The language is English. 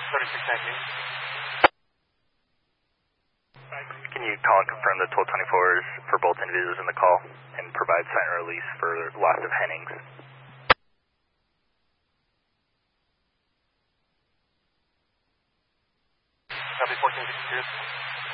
3619. Can you call and confirm the 1224s for both individuals in the call and provide sign and release for loss of Hennings? Copy 1452.